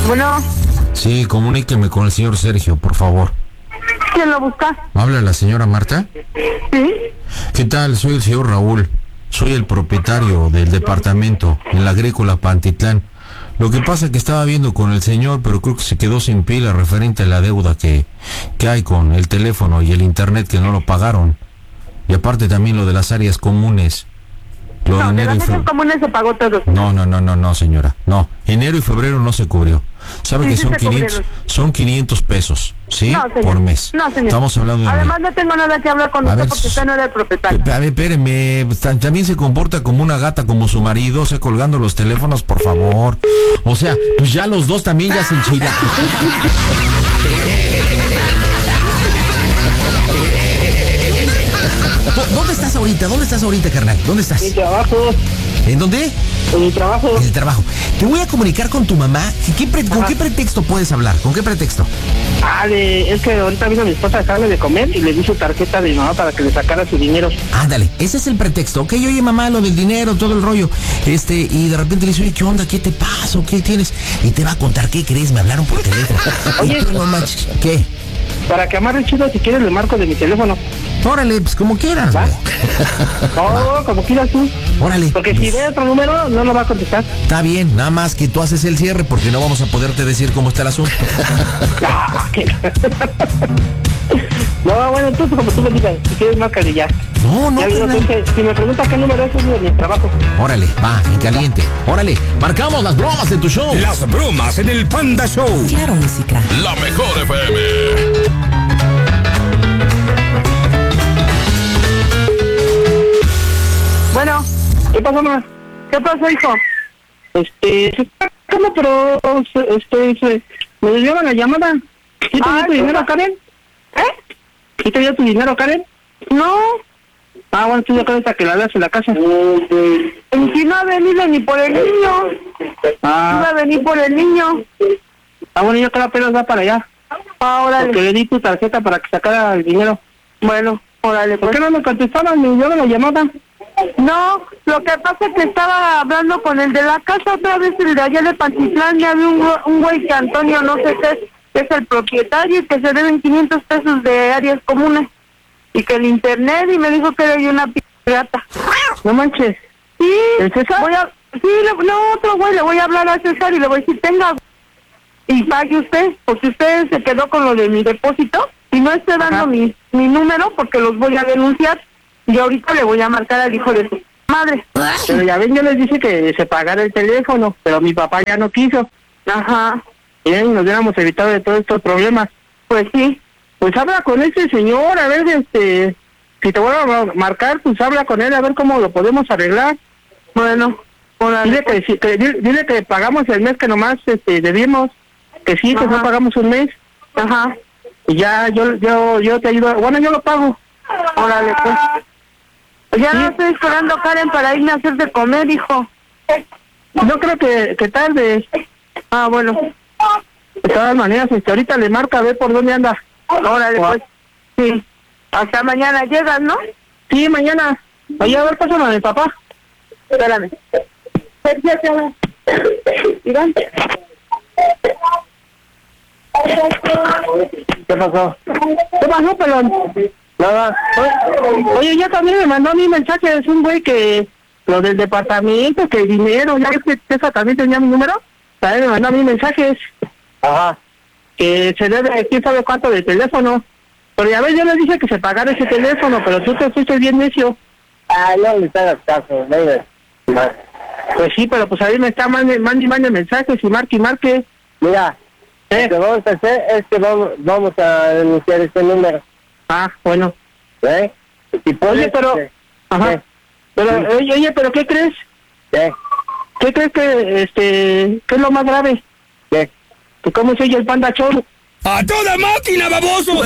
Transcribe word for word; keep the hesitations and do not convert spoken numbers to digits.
Bueno. Sí, comuníqueme con el señor Sergio, por favor. ¿Quién lo busca? ¿Habla la señora Marta? Sí. ¿Qué tal? Soy el señor Raúl. Soy el propietario del departamento en la Agrícola Pantitlán. Lo que pasa es que estaba viendo con el señor, pero creo que se quedó sin pila referente a la deuda que, que hay con el teléfono y el internet que no lo pagaron. Y aparte también lo de las áreas comunes. Lo No, de de enero y las áreas fe- comunes se pagó todo. No, no, no, no, no, señora. No, enero y febrero no se cubrió. ¿Sabe Sí, que sí son se quinientos, cubrieron. son quinientos pesos, ¿sí? No, señor. Por mes. No, señor. Estamos hablando de... Además no tengo nada que hablar con A usted ver, porque usted no era el propietario. A ver, espéreme, ta- también se comporta como una gata, como su marido, o sea, colgando los teléfonos, por favor. O sea, pues ya los dos también ya se enchilan. ¿Dónde estás ahorita? ¿Dónde estás ahorita, carnal? ¿Dónde estás? Mi trabajo, ¿En dónde? en mi trabajo. En el trabajo. Te voy a comunicar con tu mamá. ¿Qué pre- ¿Con Ajá. qué pretexto puedes hablar? ¿Con qué pretexto? Ah, de, es que ahorita vino mi esposa a dejarme de comer y le di su tarjeta de mi mamá para que le sacara su dinero. Ándale, ese es el pretexto. Ok, oye, mamá, lo del dinero, todo el rollo. Este, y de repente le dice, oye, ¿qué onda? ¿Qué te pasa? ¿Qué tienes? Y te va a contar, ¿qué crees? Me hablaron por teléfono. Oye. Y tú, no manches, ¿qué? Para que amarre chido, si quieres le marco de mi teléfono. Órale, pues como quieras, ¿Va? güey. No, como quieras tú. Órale. Porque si ve otro número, no lo va a contestar. Está bien, nada más que tú haces el cierre porque no vamos a poderte decir cómo está el asunto. Ah, qué- No, bueno, tú como tú me digas, si quieres márcale ya. No, no, Ya digo, carnal. que si me pregunta qué número es, es de mi trabajo. Órale, va, en caliente. Órale, marcamos las bromas de tu show. Las bromas en el Panda Show. Claro, música. La mejor F M. Bueno, ¿Qué pasó, mamá? ¿qué pasó, hijo? Este, se está ¿cómo? Pero, este, se, me desviaron la llamada. ¿Sí te dio Ah, tu ¿sí? dinero, Karen? ¿Eh? ¿Sí te dio tu dinero, Karen? No, Ah, bueno, tú ya quedas hasta que la veas en la casa. en sí no ha venido ni por el niño. Iba Ah, a venir por el niño. ah bueno, yo creo que apenas va para allá. Ah, Porque órale. le di tu tarjeta para que sacara el dinero. Bueno, órale, ¿Por pues. qué no me contestaban? Me dieron la llamada. No, lo que pasa es que estaba hablando con el de la casa otra vez, el de allá de Pantitlán. Ya había un, güey- un güey que Antonio, no sé qué es, que es el propietario y que se deben quinientos pesos de áreas comunes. Y que el internet, y me dijo que era yo una pirata. No manches. Sí, ¿El César? voy a, sí, le- no, otro güey, le voy a hablar a César y le voy a decir, tenga, y pague usted, porque usted se quedó con lo de mi depósito, y no esté dando Ajá. mi, mi número, porque los voy a denunciar, y ahorita le voy a marcar al hijo de su madre. Pero ya ven, yo les dije que se pagara el teléfono, pero mi papá ya no quiso. Ajá, Bien, nos hubiéramos evitado de todos estos problemas. pues sí, Pues habla con ese señor, a ver, este, si te vuelvo a marcar, pues habla con él, a ver cómo lo podemos arreglar. bueno, órale, Dile que, sí, que dile, dile que pagamos el mes que nomás este, debimos, que sí, que Ajá. no pagamos un mes, ajá, y ya yo yo yo te ayudo, bueno, yo lo pago. órale, pues. Ya Sí. no estoy esperando, Karen, para irme a hacer de comer, hijo. No creo que, que tarde. Ah, bueno, De todas maneras, este, ahorita le marca a ver por dónde anda. órale, pues, sí. Hasta mañana llegas, ¿no? Sí, mañana. Oye, a ver, pásame a mi papá. Espérame. Iván. ¿Qué pasó? ¿Qué pasó, pelón? Nada. Oye, oye, ya también me mandó a mí mensaje, es un güey que lo del departamento, que el dinero, ya ves que esa también tenía mi número, también me mandó a mí mensajes. Ajá. Que se debe, quién sabe cuánto de teléfono. Pero ya ves, yo le dije que se pagara ese teléfono, pero tú te fuiste bien necio. Ah, no le hagas caso, no. Pues sí, pero pues ahí me está mande, mande, mande mensajes y marque y marque. Mira, ¿eh? Lo que vamos a hacer es que vamos, vamos a denunciar este número. Ah, bueno. ¿Eh? Y oye, pero... Ajá. ¿Qué? Pero, oye, oye, pero ¿qué crees? ¿Qué? ¿Qué crees que, este, qué es lo más grave? ¿Qué? Que cómo se oye el Panda Show. ¡A toda máquina, baboso!